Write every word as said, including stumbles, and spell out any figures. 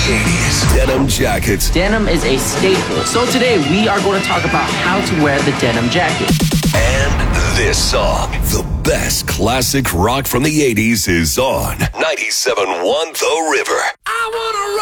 eighties. Denim jackets. Denim is a staple. So today we are going to talk about how to wear the denim jacket. And this song. The best classic rock from the eighties is on ninety-seven point one The River. I wanna